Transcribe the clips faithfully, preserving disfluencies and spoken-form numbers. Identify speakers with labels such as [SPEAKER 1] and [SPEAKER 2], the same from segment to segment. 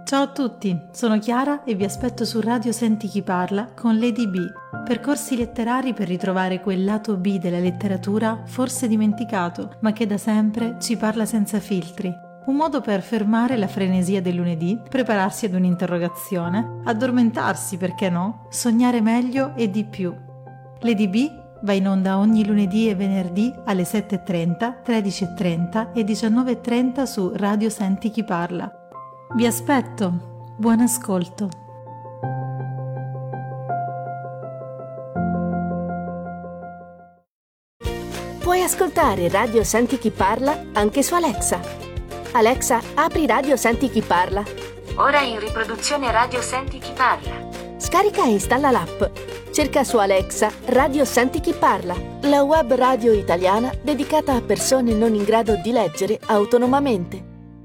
[SPEAKER 1] Ciao a tutti, sono Chiara e vi aspetto su Radio Senti Chi Parla con Lady B, percorsi letterari per ritrovare quel lato B della letteratura forse dimenticato, ma che da sempre ci parla senza filtri. Un modo per fermare la frenesia del lunedì, prepararsi ad un'interrogazione, addormentarsi, perché no, sognare meglio e di più. Lady B va in onda ogni lunedì e venerdì alle sette e trenta, tredici e trenta e diciannove e trenta su Radio Senti Chi Parla. Vi aspetto, buon ascolto.
[SPEAKER 2] Puoi ascoltare Radio Senti Chi Parla anche su Alexa. Alexa, apri Radio Senti Chi Parla.
[SPEAKER 3] Ora in riproduzione Radio Senti Chi Parla.
[SPEAKER 2] Scarica e installa l'app. Cerca su Alexa Radio Senti Chi Parla, la web radio italiana dedicata a persone non in grado di leggere autonomamente.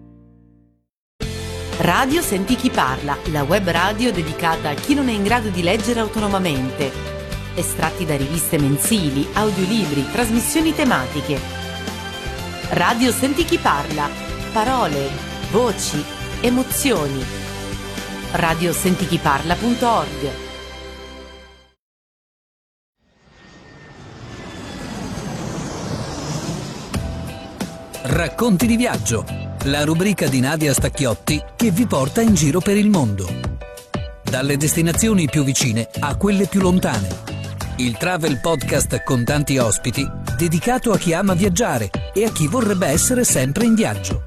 [SPEAKER 4] Radio Senti Chi Parla, la web radio dedicata a chi non è in grado di leggere autonomamente. Estratti da riviste mensili, audiolibri, trasmissioni tematiche. Radio Senti Chi Parla, parole, voci, emozioni. radio senti chi parla punto org.
[SPEAKER 5] Racconti di viaggio, la rubrica di Nadia Stacchiotti che vi porta in giro per il mondo. Dalle destinazioni più vicine a quelle più lontane. Il travel podcast con tanti ospiti, dedicato a chi ama viaggiare e a chi vorrebbe essere sempre in viaggio.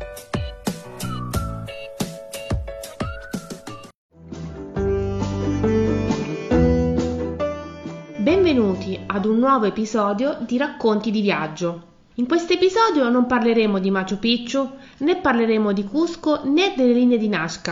[SPEAKER 6] Benvenuti ad un nuovo episodio di Racconti di viaggio. In questo episodio non parleremo di Machu Picchu, né parleremo di Cusco, né delle linee di Nazca.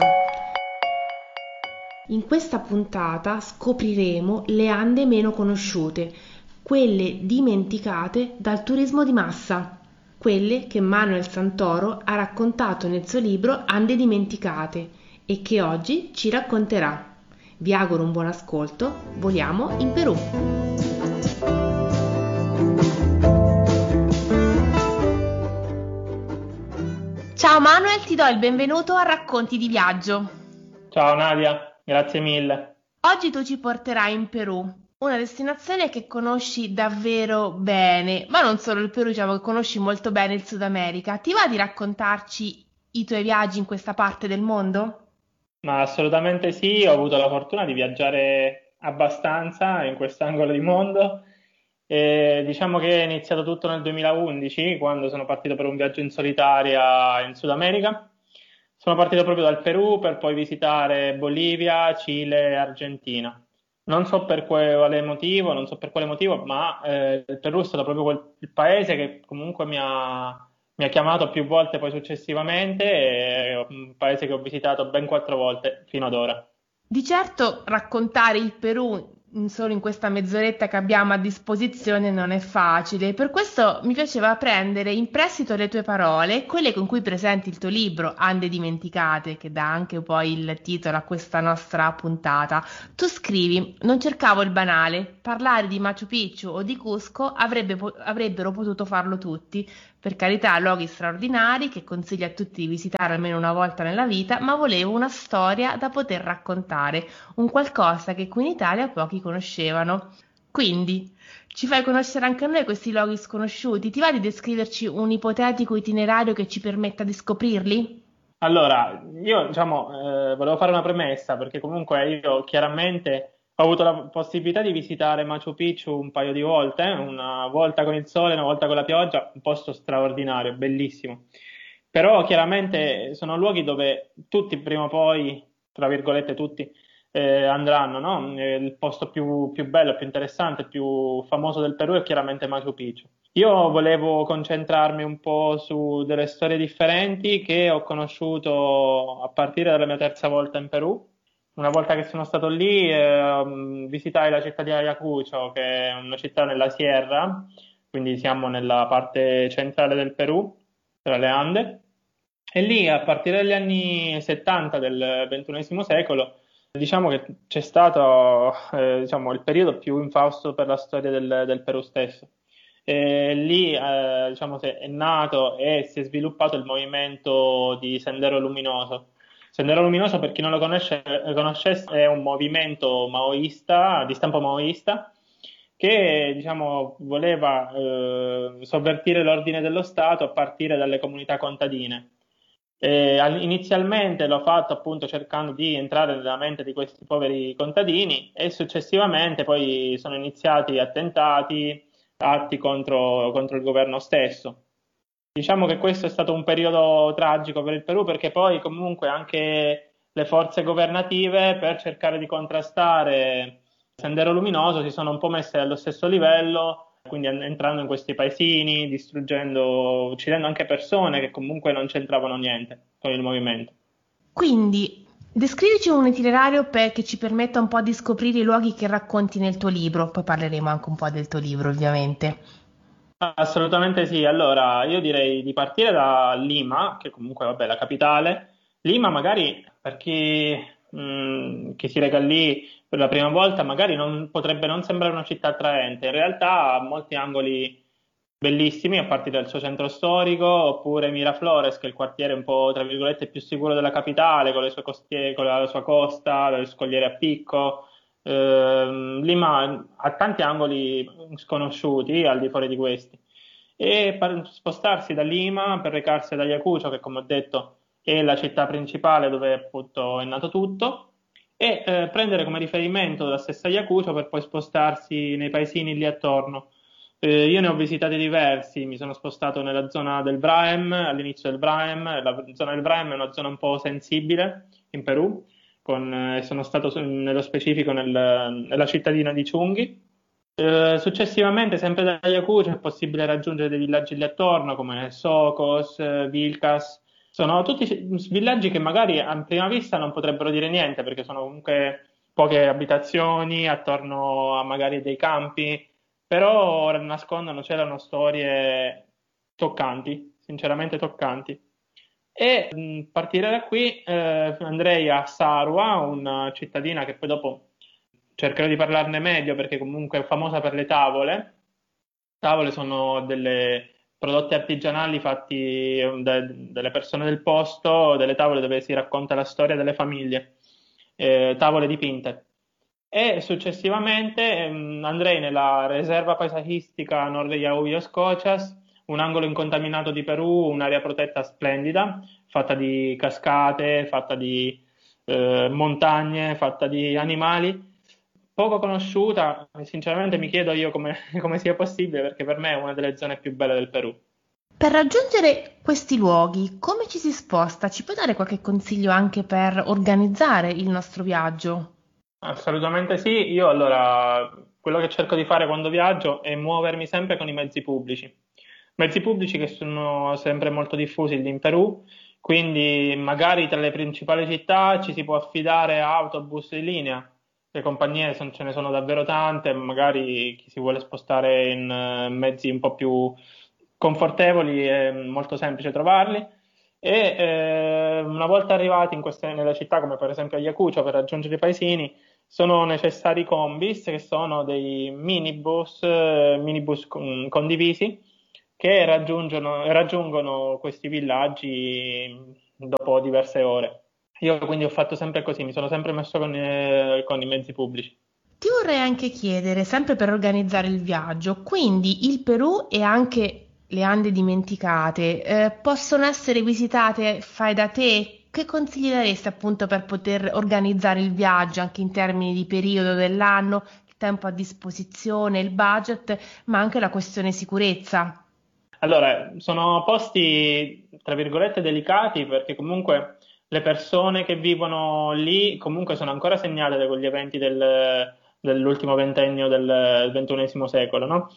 [SPEAKER 6] In questa puntata scopriremo le Ande meno conosciute, quelle dimenticate dal turismo di massa, quelle che Manuel Santoro ha raccontato nel suo libro Ande dimenticate e che oggi ci racconterà. Vi auguro un buon ascolto, voliamo in Perù. Ciao Manuel, ti do il benvenuto a Racconti di viaggio.
[SPEAKER 7] Ciao Nadia, grazie mille.
[SPEAKER 6] Oggi tu ci porterai in Perù, una destinazione che conosci davvero bene, ma non solo il Perù, diciamo che conosci molto bene il Sud America. Ti va di raccontarci i tuoi viaggi in questa parte del mondo?
[SPEAKER 7] Ma assolutamente sì, ho avuto la fortuna di viaggiare abbastanza in quest'angolo di mondo. E diciamo che è iniziato tutto nel duemilaundici, quando sono partito per un viaggio in solitaria in Sud America. Sono partito proprio dal Perù per poi visitare Bolivia, Cile e Argentina. Non so per quale motivo, non so per quale motivo, ma eh, il Perù è stato proprio quel, il paese che comunque mi ha, mi ha chiamato più volte poi successivamente, e è un paese che ho visitato ben quattro volte fino ad ora.
[SPEAKER 6] Di certo raccontare il Perù solo in questa mezz'oretta che abbiamo a disposizione non è facile, per questo mi piaceva prendere in prestito le tue parole, quelle con cui presenti il tuo libro Ande dimenticate, che dà anche poi il titolo a questa nostra puntata. Tu scrivi: non cercavo il banale, parlare di Machu Picchu o di Cusco avrebbe, avrebbero potuto farlo tutti, per carità, luoghi straordinari che consiglio a tutti di visitare almeno una volta nella vita, ma volevo una storia da poter raccontare, un qualcosa che qui in Italia pochi conoscevano. Quindi, ci fai conoscere anche a noi questi luoghi sconosciuti? Ti va di descriverci un ipotetico itinerario che ci permetta di scoprirli?
[SPEAKER 7] Allora, io diciamo, eh, volevo fare una premessa, perché comunque io chiaramente ho avuto la possibilità di visitare Machu Picchu un paio di volte, una volta con il sole, una volta con la pioggia, un posto straordinario, bellissimo. Però chiaramente sono luoghi dove tutti prima o poi, tra virgolette tutti, eh, andranno, no? Il posto più, più bello, più interessante, più famoso del Perù è chiaramente Machu Picchu. Io volevo concentrarmi un po' su delle storie differenti che ho conosciuto a partire dalla mia terza volta in Perù. Una volta che sono stato lì, eh, visitai la città di Ayacucho, che è una città nella Sierra, quindi siamo nella parte centrale del Perù, tra le Ande, e lì a partire dagli anni settanta del ventunesimo secolo, diciamo che c'è stato eh, diciamo, il periodo più infausto per la storia del, del Perù stesso. E lì eh, diciamo, è nato e si è sviluppato il movimento di Sendero Luminoso. Sendero Luminoso, per chi non lo conosce, conoscesse, è un movimento maoista, di stampo maoista, che diciamo, voleva eh, sovvertire l'ordine dello Stato a partire dalle comunità contadine. Eh, inizialmente l'ho fatto appunto cercando di entrare nella mente di questi poveri contadini e successivamente poi sono iniziati attentati, atti contro, contro il governo stesso. Diciamo che questo è stato un periodo tragico per il Perù, perché poi comunque anche le forze governative, per cercare di contrastare Sendero Luminoso, si sono un po' messe allo stesso livello, quindi entrando in questi paesini, distruggendo, uccidendo anche persone che comunque non c'entravano niente con il movimento.
[SPEAKER 6] Quindi, descrivici un itinerario per, che ci permetta un po' di scoprire i luoghi che racconti nel tuo libro, poi parleremo anche un po' del tuo libro, ovviamente.
[SPEAKER 7] Assolutamente sì, allora io direi di partire da Lima, che comunque vabbè, è la capitale. Lima magari per chi, mh, chi si reca lì per la prima volta magari non, potrebbe non sembrare una città attraente, in realtà ha molti angoli bellissimi a partire dal suo centro storico, oppure Miraflores, che è il quartiere un po' tra virgolette più sicuro della capitale, con le sue costiere, con la sua costa, le scogliere a picco. Eh, Lima ha tanti angoli sconosciuti al di fuori di questi, e per spostarsi da Lima per recarsi ad Ayacucho, che come ho detto è la città principale dove appunto è nato tutto, e eh, prendere come riferimento la stessa Ayacucho per poi spostarsi nei paesini lì attorno. Eh, io ne ho visitati diversi, mi sono spostato nella zona del Braem, all'inizio del Braem. La zona del Braem è una zona un po' sensibile in Perù, con, eh, sono stato nello specifico nel, nella cittadina di Chungui. Eh, successivamente, sempre da Ayacucho, è possibile raggiungere dei villaggi lì attorno, come Socos, eh, Vilcas. Sono tutti villaggi che magari a prima vista non potrebbero dire niente, perché sono comunque poche abitazioni attorno a magari dei campi, però nascondono, c'erano storie toccanti, sinceramente toccanti. E mh, partire da qui eh, andrei a Sarua, una cittadina che poi dopo cercherò di parlarne meglio, perché comunque è famosa per le tavole. Tavole sono delle prodotti artigianali fatti da, dalle persone del posto, delle tavole dove si racconta la storia delle famiglie, eh, tavole dipinte. E successivamente mh, andrei nella riserva paesaggistica Nord de Yauyos Cochas, un angolo incontaminato di Perù, un'area protetta splendida, fatta di cascate, fatta di eh, montagne, fatta di animali, poco conosciuta. Sinceramente mi chiedo io come, come sia possibile, perché per me è una delle zone più belle del Perù.
[SPEAKER 6] Per raggiungere questi luoghi, come ci si sposta? Ci puoi dare qualche consiglio anche per organizzare il nostro viaggio?
[SPEAKER 7] Assolutamente sì. Io allora quello che cerco di fare quando viaggio è muovermi sempre con i mezzi pubblici. Mezzi pubblici che sono sempre molto diffusi lì in Perù, quindi magari tra le principali città ci si può affidare a autobus di linea. Le compagnie son- ce ne sono davvero tante, magari chi si vuole spostare in eh, mezzi un po' più confortevoli è molto semplice trovarli. E eh, una volta arrivati in queste, nelle città come per esempio Ayacucho, per raggiungere i paesini sono necessari combis, che sono dei minibus, eh, minibus con- condivisi, che raggiungono, raggiungono questi villaggi dopo diverse ore. Io quindi ho fatto sempre così, mi sono sempre messo con, eh, con i mezzi pubblici.
[SPEAKER 6] Ti vorrei anche chiedere, sempre per organizzare il viaggio, quindi il Perù e anche le Ande dimenticate eh, possono essere visitate, fai da te? Che consigli daresti appunto per poter organizzare il viaggio anche in termini di periodo dell'anno, il tempo a disposizione, il budget, ma anche la questione sicurezza?
[SPEAKER 7] Allora, sono posti, tra virgolette, delicati, perché comunque le persone che vivono lì comunque sono ancora segnate da quegli eventi del- dell'ultimo ventennio del ventunesimo secolo, no?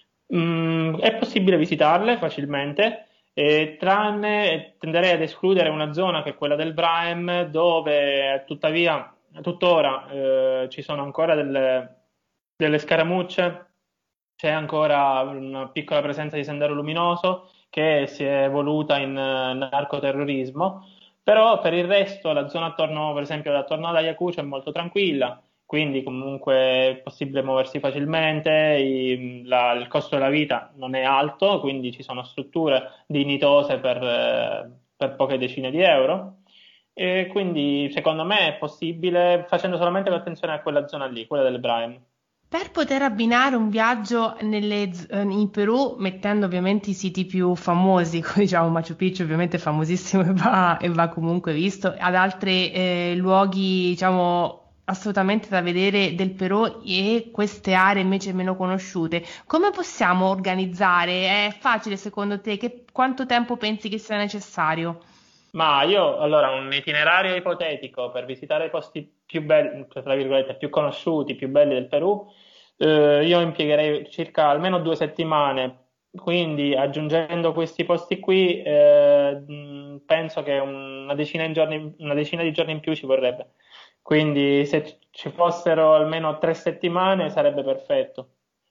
[SPEAKER 7] Mm, è possibile visitarle facilmente, eh, tranne tenderei ad escludere una zona che è quella del Braem, dove tuttavia tuttora eh, ci sono ancora delle, delle scaramucce, c'è ancora una piccola presenza di Sendero Luminoso che si è evoluta in eh, narcoterrorismo, però per il resto la zona attorno, per esempio, attorno ad Ayacucho è molto tranquilla, quindi comunque è possibile muoversi facilmente, i- la- il costo della vita non è alto, quindi ci sono strutture dignitose per, eh, per poche decine di euro. E quindi secondo me è possibile facendo solamente attenzione a quella zona lì, quella del Brahim.
[SPEAKER 6] Per poter abbinare un viaggio nelle z- eh, in Perù, mettendo ovviamente i siti più famosi, come diciamo Machu Picchu ovviamente è famosissimo e va, e va comunque visto, ad altri eh, luoghi diciamo assolutamente da vedere del Perù e queste aree invece meno conosciute, come possiamo organizzare? È facile secondo te? Che, quanto tempo pensi che sia necessario?
[SPEAKER 7] Ma io, allora, un itinerario ipotetico per visitare i posti più belli, cioè, tra virgolette, più conosciuti, più belli del Perù, eh, io impiegherei circa almeno due settimane, quindi aggiungendo questi posti qui, eh, mh, penso che una decina, di giorni, una decina di giorni in più ci vorrebbe. Quindi se ci fossero almeno tre settimane sarebbe perfetto.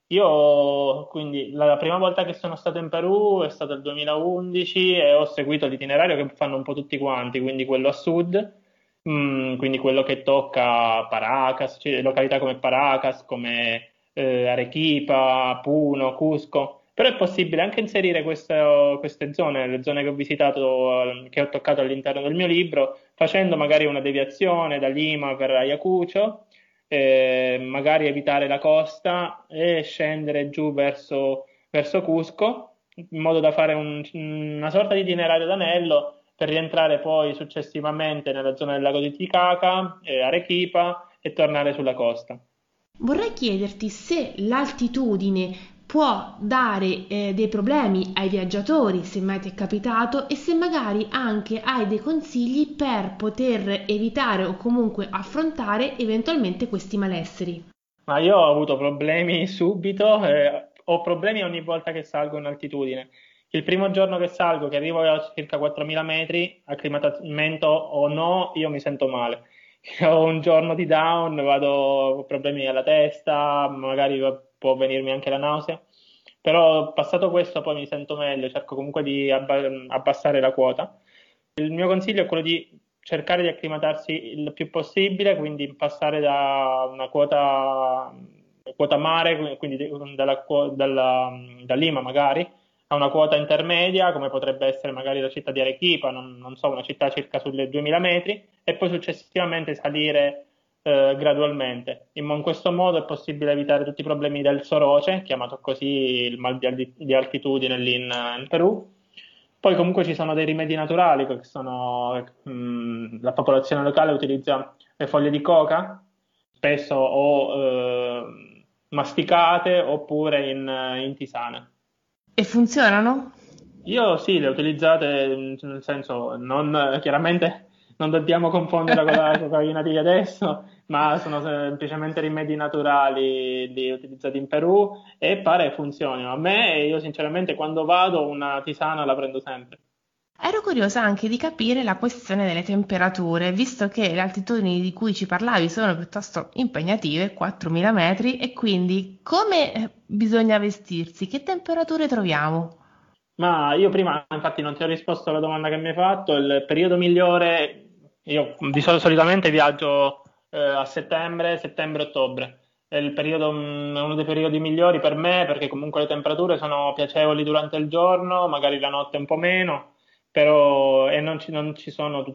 [SPEAKER 7] Io quindi la prima volta che sono stato in Perù è stato il duemilaundici e ho seguito l'itinerario che fanno un po' tutti quanti, quindi quello a sud, mm, quindi quello che tocca Paracas, cioè località come Paracas, come eh, Arequipa, Puno, Cusco. Però è possibile anche inserire questo- queste zone, le zone che ho visitato, eh, che ho toccato all'interno del mio libro, facendo magari una deviazione da Lima per Ayacucho, eh, magari evitare la costa e scendere giù verso, verso Cusco, in modo da fare un- una sorta di itinerario d'anello per rientrare poi successivamente nella zona del lago di Titicaca, eh, Arequipa e tornare sulla costa.
[SPEAKER 6] Vorrei chiederti se l'altitudine può dare eh, dei problemi ai viaggiatori, se mai ti è capitato, e se magari anche hai dei consigli per poter evitare o comunque affrontare eventualmente questi malesseri.
[SPEAKER 7] Ma io ho avuto problemi subito, eh, ho problemi ogni volta che salgo in altitudine. Il primo giorno che salgo, che arrivo a circa quattromila metri, acclimatamento o no, io mi sento male. Ho un giorno di down, vado, ho problemi alla testa, magari può venirmi anche la nausea, però passato questo poi mi sento meglio, cerco comunque di abba- abbassare la quota. Il mio consiglio è quello di cercare di acclimatarsi il più possibile, quindi passare da una quota, quota mare, quindi dalla, dalla, da Lima magari, a una quota intermedia, come potrebbe essere magari la città di Arequipa, non, non so, una città circa sulle duemila metri, e poi successivamente salire eh, gradualmente. In, in questo modo è possibile evitare tutti i problemi del soroce, chiamato così il mal di, alti- di altitudine lì in, in Perù. Poi comunque ci sono dei rimedi naturali, che sono mh, la popolazione locale utilizza le foglie di coca, spesso o eh, masticate oppure in, in tisane.
[SPEAKER 6] E funzionano?
[SPEAKER 7] Io sì, le ho utilizzate, nel senso, non, chiaramente non dobbiamo confonderla con la cocaina di adesso, ma sono semplicemente rimedi naturali lì utilizzati in Perù e pare funzionino. A me, io sinceramente, quando vado una tisana la prendo sempre.
[SPEAKER 6] Ero curiosa anche di capire la questione delle temperature, visto che le altitudini di cui ci parlavi sono piuttosto impegnative, quattromila metri, e quindi come eh, bisogna vestirsi? Che temperature troviamo?
[SPEAKER 7] Ma io prima, infatti, non ti ho risposto alla domanda che mi hai fatto. Il periodo migliore, io di solito solitamente viaggio eh, a settembre, settembre-ottobre. È il periodo, mm, è uno dei periodi migliori per me perché comunque le temperature sono piacevoli durante il giorno, magari la notte un po' meno, però e non ci, non ci sono